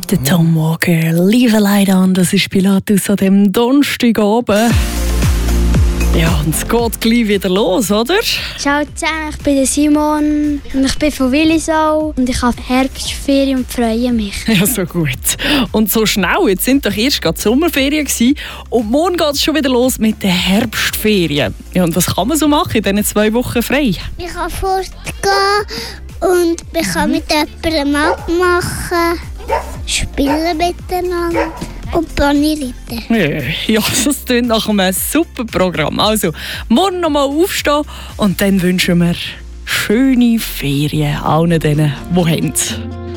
Der Tom Walker, «Leave a Light On», das ist Pilatus an dem Donnerstagabend. Ja, und es geht gleich wieder los, oder? Ciao zusammen, ich bin der Simon und ich bin von Willisau und ich habe Herbstferien und freue mich. Ja, so gut. Und so schnell, jetzt sind doch erst gerade die Sommerferien gewesen und morgen geht es schon wieder los mit den Herbstferien. Ja, und was kann man so machen in diesen 2 Wochen frei? Ich kann fortgehen und ich kann mit jemandem abmachen, spielen miteinander und Pony reiten. Ja, das klingt nach einem super Programm. Also, morgen noch mal aufstehen und dann wünschen wir schöne Ferien allen denen, die haben.